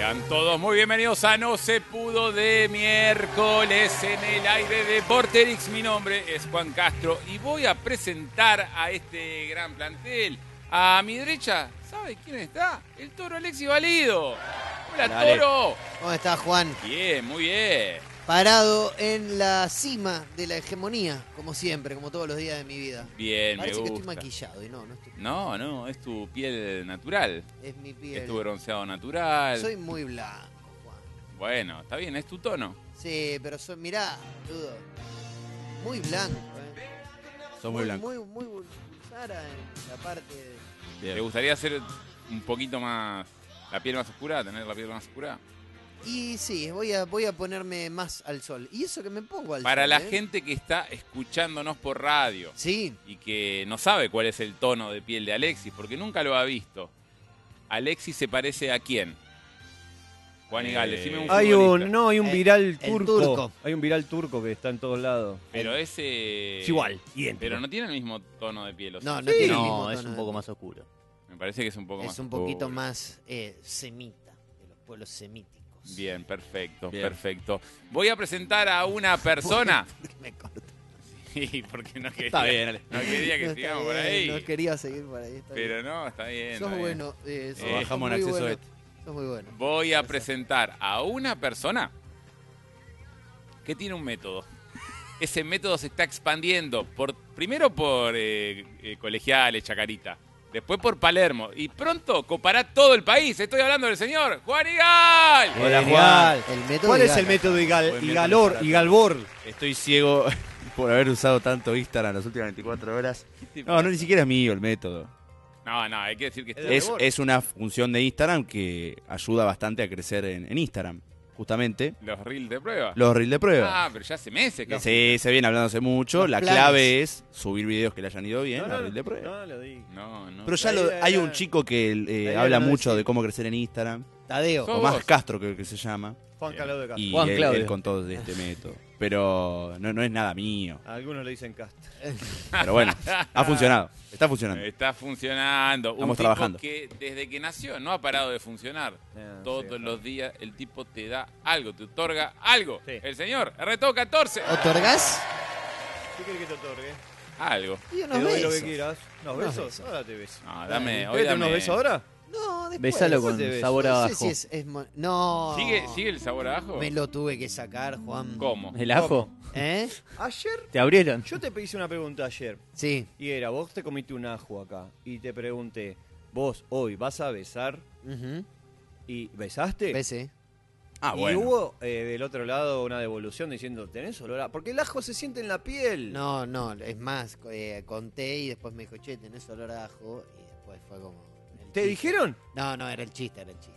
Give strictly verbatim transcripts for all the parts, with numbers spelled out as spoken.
Sean todos muy bienvenidos a No Se Pudo de miércoles en el aire de Porterix. Mi nombre es Juan Castro y voy a presentar a este gran plantel. A mi derecha, ¿sabe quién está? El Toro Alexis Valido. Hola, Dale. Toro. ¿Cómo estás, Juan? Bien, muy bien. Parado en la cima de la hegemonía, como siempre, como todos los días de mi vida. Bien, Parece me que gusta. estoy maquillado y no, no estoy. No, no, es tu piel natural. Es mi piel. Es tu bronceado natural. Soy muy blanco, Juan. Bueno, está bien, es tu tono. Sí, pero soy, mirá, dudo. Muy blanco, ¿eh? Sos muy blanco. Muy, muy, muy Sara en la parte de... ¿Te gustaría ser un poquito más, la piel más oscura, tener la piel más oscura? Y sí, voy a, voy a ponerme más al sol. Y eso que me pongo al Para sol, la ¿eh? gente que está escuchándonos por radio Sí. y que no sabe cuál es el tono de piel de Alexis, porque nunca lo ha visto. ¿Alexis se parece a quién? Juan Igal, decime un Hay futbolista. un, no, hay un Eh, viral el turco. turco. Hay un viral turco que está en todos lados. Pero ese... Es igual, idéntico. Pero no tiene el mismo tono de piel, ¿o No, sí? no tiene el mismo No, es tono un de- poco más oscuro. Me parece que es un poco más Es un poquito oscuro. más eh, semita, de los pueblos semíticos. Bien, perfecto, Bien. perfecto. Voy a presentar a una persona. Me corto. Sí, porque no quería, Está bien, Ale. no quería que No, está sigamos por bien, ahí. No quería seguir por ahí. Está Pero no, está bien. bien. está Sos bien. bueno. Eh, sos- Eh, sos bajamos en muy acceso bueno. este. Sos muy bueno. Voy a Gracias. presentar a una persona que tiene un método. Ese método se está expandiendo, por, primero por eh, eh, Colegiales, Chacarita, después por Palermo, y pronto copará todo el país. Estoy hablando del señor Juan Igal. Hola, Juan. Juan. El método ¿Cuál es Igal. el método Igal? Buen Igalor, método. Igalbor. Estoy ciego por haber usado tanto Instagram las últimas veinticuatro horas. No, no, ni siquiera es mío el método. No, no, hay que decir que Es estoy... Es, es una función de Instagram que ayuda bastante a crecer en, en Instagram. Justamente, los reels de prueba. los reels de prueba. Ah, pero ya hace meses que... Sí, se viene hablando hace mucho. Los La planes. clave es subir videos que le hayan ido bien, No, los no, reels de prueba. no lo digo. No, no. Pero ya La lo- idea hay era- un chico que eh, la idea habla era mucho decir- de cómo crecer en Instagram. Tadeo. Sos Tomás vos. Castro, creo que se llama. Juan Calado de Castro. Y Juan él, Claudio. él contó de este método. Pero no, no es nada mío. Algunos le dicen Castro. Pero bueno, ha funcionado. Está funcionando. Está funcionando. Un Estamos tipo trabajando. que desde que nació no ha parado de funcionar. Ah, Todos sí, los días el tipo te da algo, te otorga algo. Sí. El señor, R T O catorce. ¿Otorgás? ¿Qué querés que te otorgue? Algo. Y Te unos doy besos. lo que quieras. ¿Unos Unos besos? besos. Ahora te beso. No, dame, hoy ¿Querés dame. unos besos ahora? No, después. Besalo con te ves. sabor a No sé abajo. si es, es mo- No. ¿Sigue, ¿Sigue el sabor a ajo? Me lo tuve que sacar, Juan. ¿Cómo? ¿El ajo? ¿Eh? Ayer, ¿Te abrieron? yo te hice una pregunta ayer. Sí. Y era, vos te comiste un ajo acá. Y te pregunté, vos hoy vas a besar. Ujú. ¿Y besaste? Besé. Ah, y bueno. hubo eh, del otro lado una devolución diciendo, ¿tenés olor a...? Porque el ajo se siente en la piel. No, no, es más, eh, conté y después me dijo, che, tenés olor a ajo. Y después fue como. el ¿Te chiste. dijeron? No, no, era el chiste, era el chiste.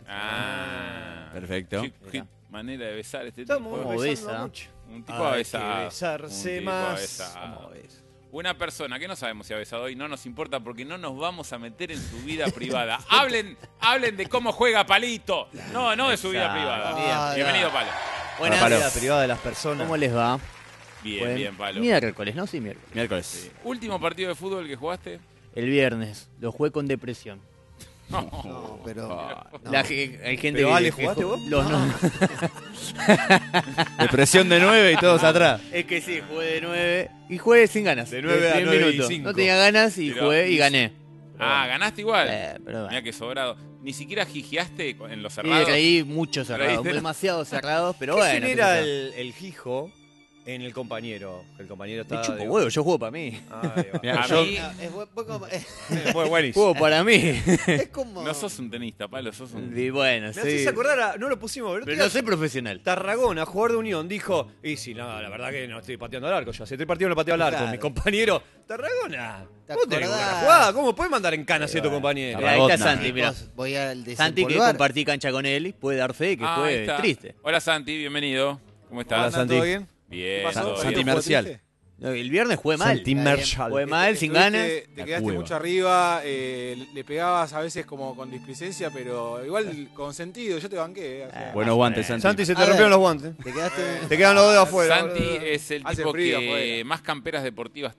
Ah, Perfecto. Qué, qué manera de besar este Estamos tipo. Como besando besa. mucho. Un tipo Hay a que besar. besarse Un tipo a más. besar. ¿Cómo ves? Una persona que no sabemos si ha besado hoy, no nos importa porque no nos vamos a meter en su vida privada. Hablen, hablen de cómo juega Palito. No, no de su vida Exacto. privada. Ah, Bienvenido, no. Palo. Buenas. Palo. La privada de las personas. ¿Cómo les va? Bien, Buen bien, Palo. Miércoles, ¿no? Sí, miércoles. Miércoles. Último partido de fútbol que jugaste. El viernes. Lo jugué con depresión. No, pero. no. La ge- hay gente ¿Pero que- Ale, que jugaste ju- vos? Los no. Depresión de nueve y todos atrás. Es que sí, jugué de nueve y jugué sin ganas. De nueve a primer nueve y minuto. cinco. No tenía ganas y Pero- jugué y gané. Ah, ganaste igual. Eh, pero Mira bueno. que sobrado. Ni siquiera jijeaste en los Y cerrados. reí mucho cerrados, Reíste. demasiado cerrados, pero ¿Qué bueno. genera qué sé yo. el, el jijo en el compañero? El compañero está... Me chupo de- huevo, yo juego para mí. Ahí va. Mirá, A yo- mí, Ah, es, bu- bu- como, es, Muy buenísimo. Juego para mí. como. no sos un tenista, Palo, sos un... Y bueno, Me sí. haces acordar, a- no lo pusimos, pero, Pero no soy profesional. Tarragona, jugador de Unión, dijo, y sí, no, la verdad que no estoy pateando al arco, ya hace tres partidos no pateo al arco, Claro. mi compañero, Tarragona, ¿Te vos tenés acordás? buena jugada, ¿cómo podés mandar en cana a tu compañero? Mirá, ahí está Tarragona. Santi, mirá. Chicos, voy al Santi que desempolvar. compartí cancha con él y puede dar fe que Ah, ahí fue está. triste. Hola, Santi, bienvenido. ¿Cómo estás? Hola, Santi. ¿Todo bien? Bien, ¿Qué pasó? todo Santi bien. Marcial. No, el viernes jugué mal. Santi Está Marshall. Jugué mal, sin Estuviste- ganas. Te La quedaste cueva. mucho arriba, eh, le pegabas a veces como con displicencia, pero igual con sentido, yo te banqué. eh, o sea, Buenos guantes, Santi. Santi, se te A ver. rompieron los guantes. Te quedaste. Te quedan los dedos afuera. Santi es el Hace tipo frío que afuera. más camperas deportivas